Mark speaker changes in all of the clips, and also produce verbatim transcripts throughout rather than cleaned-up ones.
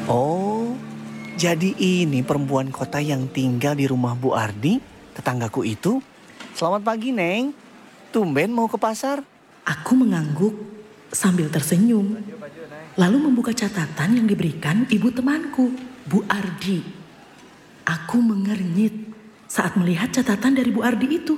Speaker 1: Oh, jadi ini perempuan kota yang tinggal di rumah Bu Ardi, tetanggaku itu. Selamat pagi, Neng. Tumben mau ke pasar?
Speaker 2: Aku mengangguk sambil tersenyum, lalu membuka catatan yang diberikan ibu temanku, Bu Ardi. Aku mengernyit saat melihat catatan dari Bu Ardi itu.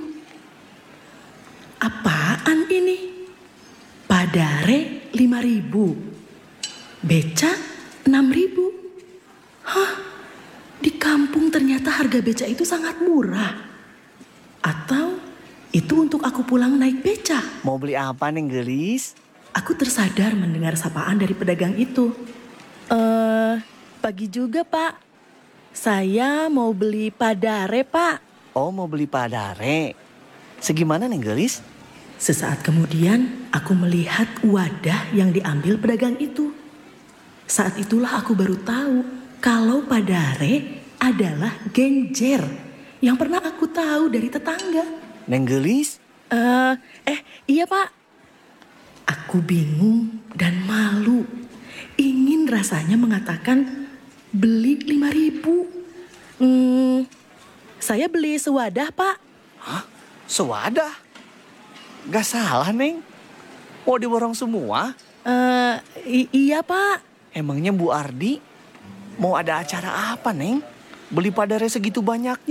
Speaker 2: Apaan ini? Padare lima ribu, beca enam ribu. Hah? Di kampung ternyata harga beca itu sangat murah. Atau itu untuk aku pulang naik beca?
Speaker 1: Mau beli apa, Neng Gelis?
Speaker 2: Aku tersadar mendengar sapaan dari pedagang itu.
Speaker 3: Eh, pagi juga, Pak. Saya mau beli padare, Pak.
Speaker 1: Oh, mau beli padare. Segimana, Neng Gelis?
Speaker 2: Sesaat kemudian aku melihat wadah yang diambil pedagang itu. Saat itulah aku baru tahu kalau padare adalah genjer yang pernah aku tahu dari tetangga.
Speaker 1: Neng Gelis?
Speaker 3: Eh, eh, iya, Pak.
Speaker 2: Aku bingung dan malu. Ingin rasanya mengatakan beli lima ribu.
Speaker 3: Hmm, saya beli sewadah, Pak.
Speaker 1: Hah? Sewadah? Gak salah, Neng. Mau diborong semua?
Speaker 3: Eh, i- iya, Pak.
Speaker 1: Emangnya Bu Ardi mau ada acara apa, Neng? Beli padare segitu banyaknya?